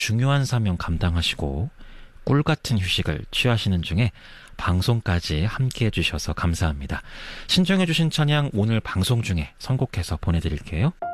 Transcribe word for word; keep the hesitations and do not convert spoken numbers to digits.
중요한 사명 감당하시고 꿀 같은 휴식을 취하시는 중에 방송까지 함께 해주셔서 감사합니다. 신청해주신 찬양 오늘 방송 중에 선곡해서 보내드릴게요.